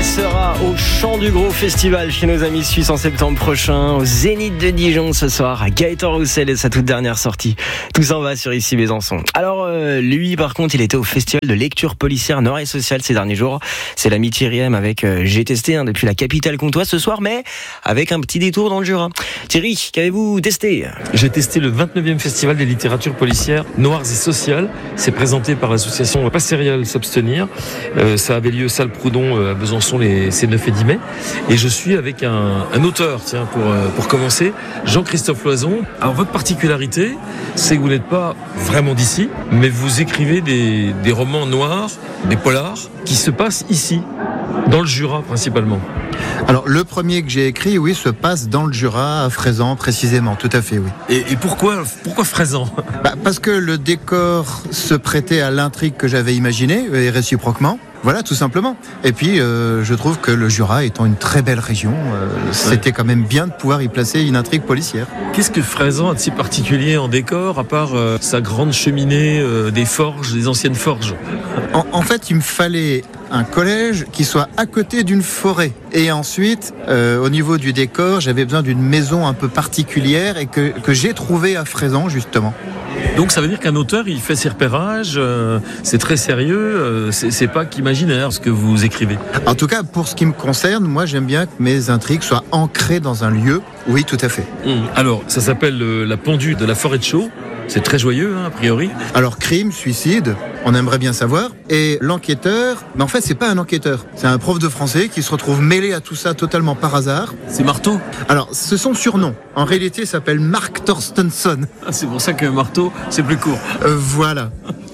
sera au Chant du Gros Festival chez nos amis suisses en septembre prochain, au Zénith de Dijon ce soir, Gaëtan Roussel et sa toute dernière sortie. Tout s'en va sur Ici Besançon. Alors lui par contre il était au festival de lecture policière Noir et Social ces derniers jours. C'est l'ami Thierry M avec J'ai testé depuis la capitale comtoise ce soir, mais avec un petit détour dans le Jura. Thierry, qu'avez-vous testé ? J'ai testé le 29e festival des littératures policières Noires et Sociales. C'est présenté par l'association Pas Sérial S'Abstenir. Ça avait lieu salle Proudhon à Besançon ces 9 et 10 mai. Et je suis avec un auteur, tiens, pour commencer, Jean-Christophe Loison. Alors votre particularité, c'est que vous n'êtes pas vraiment d'ici, mais vous écrivez des romans noirs, des polars, qui se passent ici, dans le Jura principalement. Alors le premier que j'ai écrit, oui, se passe dans le Jura, à Fraizan précisément, tout à fait, oui. Et pourquoi Fraizan ? Parce que le décor se prêtait à l'intrigue que j'avais imaginée, et réciproquement. Voilà, tout simplement. Et puis, je trouve que le Jura étant une très belle région, c'était quand même bien de pouvoir y placer une intrigue policière. Qu'est-ce que Fraizan a de si particulier en décor, à part sa grande cheminée, des forges, des anciennes forges ? En fait, il me fallait un collège qui soit à côté d'une forêt. Et ensuite, au niveau du décor, j'avais besoin d'une maison un peu particulière et que j'ai trouvée à Fraizan, justement. Donc ça veut dire qu'un auteur, il fait ses repérages, c'est très sérieux, c'est pas qu'imaginaire ce que vous écrivez. En tout cas, pour ce qui me concerne, moi j'aime bien que mes intrigues soient ancrées dans un lieu. Oui, tout à fait. Alors, ça s'appelle La pendue de la forêt de Chaux. C'est très joyeux, a priori. Alors, crime, suicide, on aimerait bien savoir. Et l'enquêteur, en fait, c'est pas un enquêteur. C'est un prof de français qui se retrouve mêlé à tout ça totalement par hasard. C'est Marteau ? Alors, c'est son surnom. En réalité, il s'appelle Mark Torstensson. C'est pour ça que Marteau, c'est plus court. Voilà.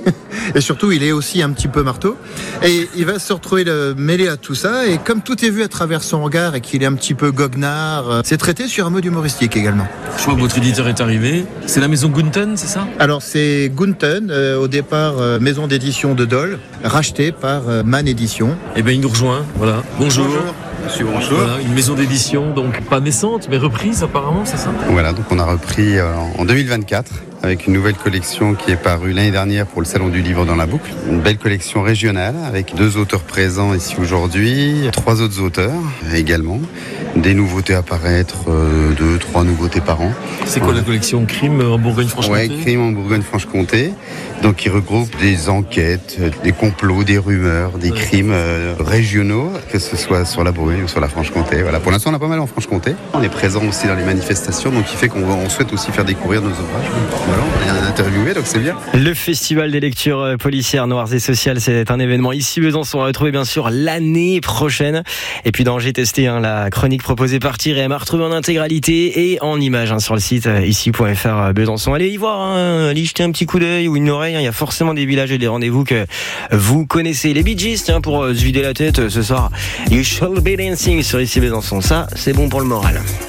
Et surtout, il est aussi un petit peu marteau. Et il va se retrouver mêlé à tout ça. Et comme tout est vu à travers son regard et qu'il est un petit peu goguenard, c'est traité sur un mode humoristique également. Je vois que votre éditeur est arrivé. C'est la maison Gunten, c'est ça ? Alors, c'est Gunten, au départ maison d'édition de Dole, rachetée par Man Édition. Eh bien, il nous rejoint. Voilà. Bonjour. Monsieur, bonjour. Voilà, une maison d'édition, donc pas naissante, mais reprise apparemment, c'est ça ? Voilà, donc on a repris en 2024 avec une nouvelle collection qui est parue l'année dernière pour le Salon du Livre dans la Boucle. Une belle collection régionale avec 2 auteurs présents ici aujourd'hui, 3 autres auteurs également. Des nouveautés à paraître, 2-3 nouveautés par an. C'est quoi la collection Crime en Bourgogne-Franche-Comté ? Ouais, Crime en Bourgogne-Franche-Comté. Donc qui regroupe des enquêtes, des complots, des rumeurs, des crimes régionaux, que ce soit sur la Bourgogne ou sur la Franche-Comté. Voilà. Pour l'instant, on a pas mal en Franche-Comté. On est présent aussi dans les manifestations, donc qui fait qu'on souhaite aussi faire découvrir nos ouvrages. Voilà, on est interviewé, donc c'est bien. Le Festival des lectures policières Noires et Sociales, c'est un événement ici Besançon à retrouver bien sûr l'année prochaine. Et puis dans J'ai testé, la chronique proposée par Thierry M à retrouver en intégralité et en images sur le site ici.fr Besançon. Allez y voir, allez y jeter un petit coup d'œil ou une oreille. Il y a forcément des villages et des rendez-vous que vous connaissez. Les Bee Gees, pour se vider la tête ce soir. You Shall Be Dancing sur Ici Besançon. Ça, c'est bon pour le moral.